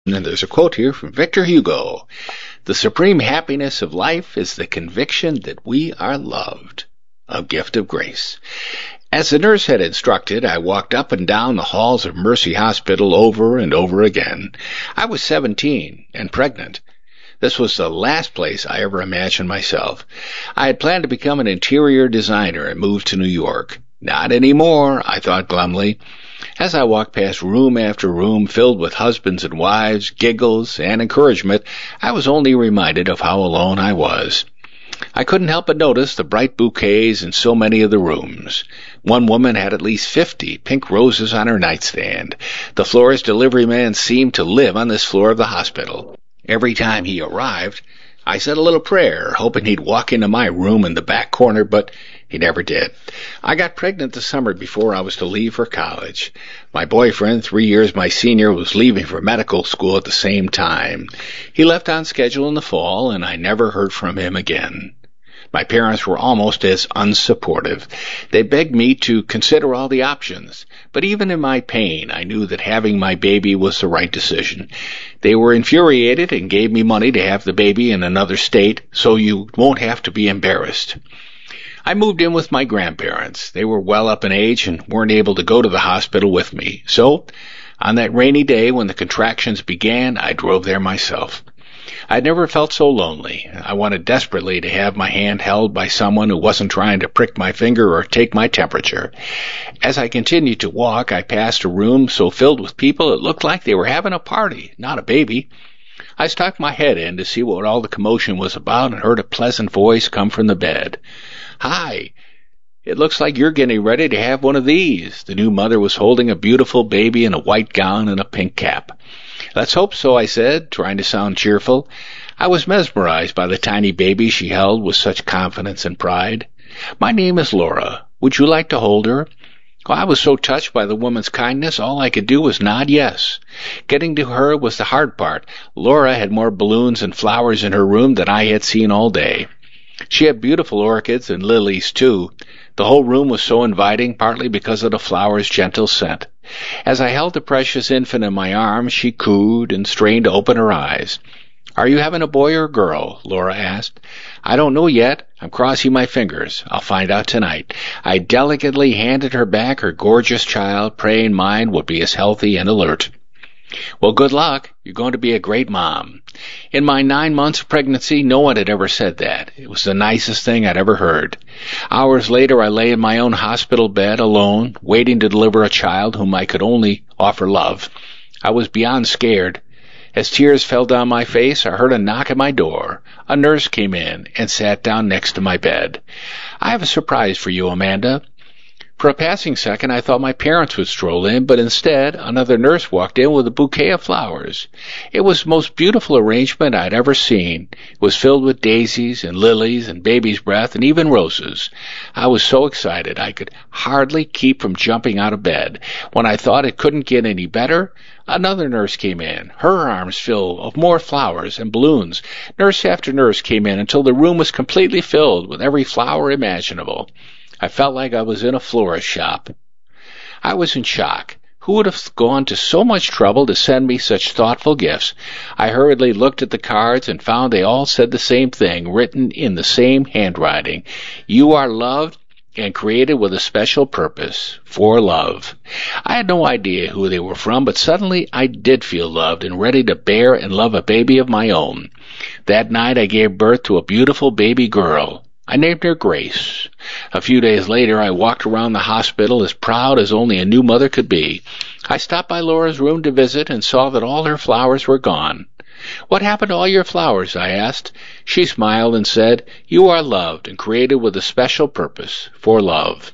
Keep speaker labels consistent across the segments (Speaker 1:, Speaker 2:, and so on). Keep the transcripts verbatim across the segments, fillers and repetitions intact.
Speaker 1: And there's a quote here from Victor Hugo. The supreme happiness of life is the conviction that we are loved. A gift of grace. As the nurse had instructed, I walked up and down the halls of Mercy Hospital over and over again. I was seventeen and pregnant. This was the last place I ever imagined myself. I had planned to become an interior designer and move to New York. Not anymore, I thought glumly. As I walked past room after room filled with husbands and wives, giggles, and encouragement, I was only reminded of how alone I was. I couldn't help but notice the bright bouquets in so many of the rooms. One woman had at least fifty pink roses on her nightstand. The florist delivery man seemed to live on this floor of the hospital. Every time he arrived, I said a little prayer, hoping he'd walk into my room in the back corner, but he never did. I got pregnant the summer before I was to leave for college. My boyfriend, three years my senior, was leaving for medical school at the same time. He left on schedule in the fall, and I never heard from him again. My parents were almost as unsupportive. They begged me to consider all the options, but even in my pain, I knew that having my baby was the right decision. They were infuriated and gave me money to have the baby in another state, so you won't have to be embarrassed. I moved in with my grandparents. They were well up in age and weren't able to go to the hospital with me. So, on that rainy day when the contractions began, I drove there myself. I'd never felt so lonely. I wanted desperately to have my hand held by someone who wasn't trying to prick my finger or take my temperature. As I continued to walk, I passed a room so filled with people it looked like they were having a party, not a baby. I stuck my head in to see what all the commotion was about and heard a pleasant voice come from the bed. Hi, it looks like you're getting ready to have one of these. The new mother was holding a beautiful baby in a white gown and a pink cap. Let's hope so, I said, trying to sound cheerful. I was mesmerized by the tiny baby she held with such confidence and pride. My name is Laura. Would you like to hold her? Oh, I was so touched by the woman's kindness, all I could do was nod yes. Getting to her was the hard part. Laura had more balloons and flowers in her room than I had seen all day. She had beautiful orchids and lilies, too. The whole room was so inviting, partly because of the flowers' gentle scent. As I held the precious infant in my arms, she cooed and strained to open her eyes. Are you having a boy or a girl? Laura asked. I don't know yet. I'm crossing my fingers. I'll find out tonight. I delicately handed her back her gorgeous child, praying mine would be as healthy and alert. Well, good luck. You're going to be a great mom. In my nine months of pregnancy, no one had ever said that. It was the nicest thing I'd ever heard. Hours later, I lay in my own hospital bed alone, waiting to deliver a child whom I could only offer love. I was beyond scared. As tears fell down my face, I heard a knock at my door. A nurse came in and sat down next to my bed. I have a surprise for you, Amanda. For a passing second, I thought my parents would stroll in, but instead, another nurse walked in with a bouquet of flowers. It was the most beautiful arrangement I'd ever seen. It was filled with daisies and lilies and baby's breath and even roses. I was so excited I could hardly keep from jumping out of bed. When I thought it couldn't get any better, another nurse came in, her arms full of more flowers and balloons. Nurse after nurse came in until the room was completely filled with every flower imaginable. I felt like I was in a florist shop. I was in shock. Who would have gone to so much trouble to send me such thoughtful gifts? I hurriedly looked at the cards and found they all said the same thing, written in the same handwriting. You are loved and created with a special purpose, for love. I had no idea who they were from, but suddenly I did feel loved and ready to bear and love a baby of my own. That night I gave birth to a beautiful baby girl. I named her Grace. A few days later, I walked around the hospital as proud as only a new mother could be. I stopped by Laura's room to visit and saw that all her flowers were gone. What happened to all your flowers? I asked. She smiled and said, You are loved and created with a special purpose, for love.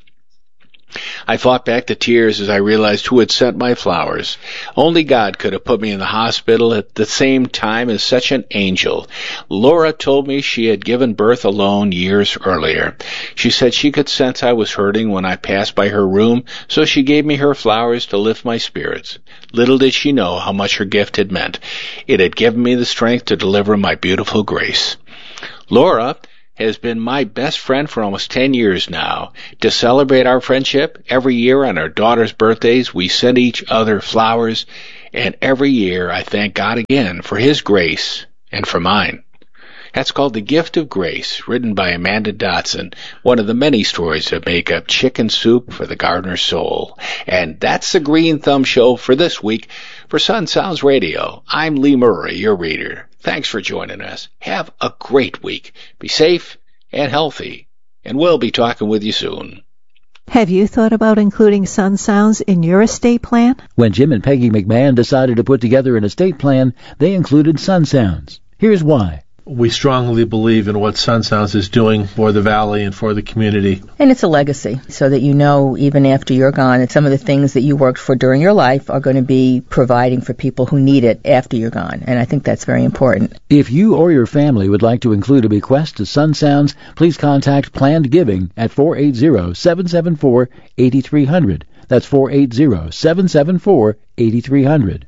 Speaker 1: I fought back the tears as I realized who had sent my flowers. Only God could have put me in the hospital at the same time as such an angel. Laura told me she had given birth alone years earlier. She said she could sense I was hurting when I passed by her room, so she gave me her flowers to lift my spirits. Little did she know how much her gift had meant. It had given me the strength to deliver my beautiful Grace. Laura has been my best friend for almost ten years now. To celebrate our friendship, every year on our daughter's birthdays, we send each other flowers, And every year I thank God again for His grace and for mine. That's called The Gift of Grace, written by Amanda Dotson, one of the many stories that make up Chicken Soup for the Gardener's Soul. And that's the Green Thumb Show for this week. For Sun Sounds Radio, I'm Lee Murray, your reader. Thanks for joining us. Have a great week. Be safe and healthy, and we'll be talking with you soon.
Speaker 2: Have you thought about including Sun Sounds in your estate plan?
Speaker 3: When Jim and Peggy McMahon decided to put together an estate plan, they included Sun Sounds. Here's why.
Speaker 4: We strongly believe in what Sun Sounds is doing for the Valley and for the community.
Speaker 5: And it's a legacy, so that you know even after you're gone that some of the things that you worked for during your life are going to be providing for people who need it after you're gone. And I think that's very important.
Speaker 3: If you or your family would like to include a bequest to Sun Sounds, please contact Planned Giving at four eight zero, seven seven four, eight three zero zero. That's four eight zero, seven seven four, eight three zero zero.